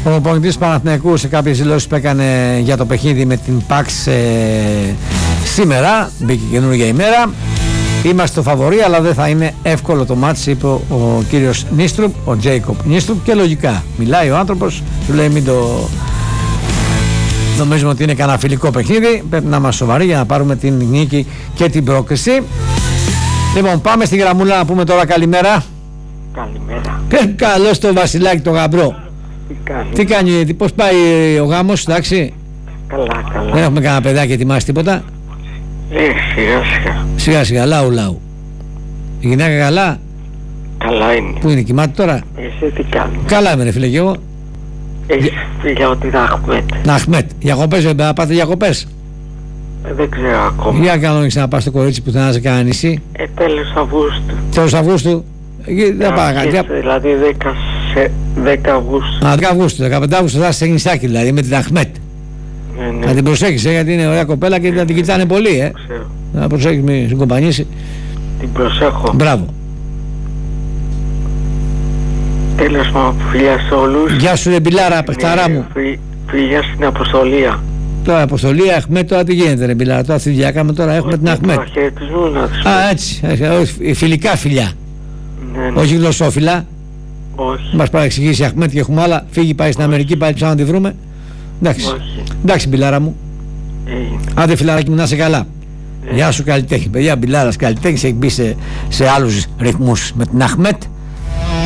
Ο προπονητής Παναθηναϊκού σε κάποιες δηλώσεις που έκανε για το παιχνίδι με την ΠΑΞ σήμερα, μπήκε καινούργια ημέρα. Είμαστε το φαβορί, αλλά δεν θα είναι εύκολο το μάτς, είπε ο κύριος Νίστρουπ, ο Τζέικοπ Νίστρουπ, και λογικά μιλάει ο άνθρωπος, του λέει μην το νομίζουμε ότι είναι κανένα φιλικό παιχνίδι, πρέπει να είμαστε σοβαροί για να πάρουμε την νίκη και την πρόκριση. Λοιπόν, πάμε στη γραμμούλα να πούμε τώρα καλημέρα. Καλημέρα. Καλώς το Βασιλάκι το γαμπρό. Τι κάνει, πώς πάει ο γάμος, εντάξει? Καλά. Δεν έχουμε κανένα παιδάκι ετοιμάσει τίποτα? Σιγά σιγά. Λάου. Η γυναίκα καλά? Καλά είναι. Πού είναι, κοιμάται τώρα? Εσύ τι κάνεις? Καλά είμαι ρε φίλε και εγώ. Έχεις φίλια ότι είναι Αχμέτ? Αχμέτ, διακοπές, να πάτε διακοπές? Δεν ξέρω ακόμα. Για κανόνιξε να πας στο κορίτσι που να σε κάνει νησί. Τέλος Αυγούστου. Τέλος Αυγούστου. Δεν πάει κάτι. Δηλαδή 10 Αυγούστου. 10 Αυγούστου, 15 Αυγούστου θα είσαι σε νησάκι δηλαδή με την Αχμέτ. Ναι. Να την προσέχεις γιατί είναι ωραία κοπέλα και να την κοιτάνε πολύ. Ξέρω. Να προσέχεις μην συγκομπανίσει. Την προσέχω. Μπράβο. Τέλος μου, φιλιά σε όλους. Γεια σου ρε Μπιλάρα, παιχταρά μου. Φιλιά στην Αποστολία. Τώρα Αποστολία, Αχμέτ, τώρα τι γίνεται ρε Μπιλάρα? Τώρα στη δουλειά κάνουμε τώρα, έχουμε την Αχμέτ. Α, έτσι, φιλικά φιλιά. Ναι. Όχι γλωσσόφιλα. Όχι. Μας παρεξηγήσει η Αχμέτ και έχουμε άλλα. Φύγει, πάει στην Αμερική, πάλι ψάχνω να τη βρούμε. Εντάξει. Εντάξει, Μπιλάρα μου. Άντε φιλαράκι μου, να είσαι καλά. Γεια σου καλλιτέχνη. Παιδιά, Μπιλάρας καλλιτέχνης έχει μπει σε άλλους ρυθμούς με την Αχμέτ.